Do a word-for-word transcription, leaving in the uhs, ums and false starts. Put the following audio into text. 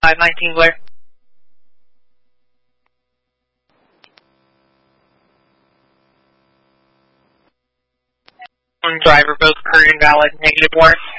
five nineteen Blair. Driver, both current invalid, negative warrant.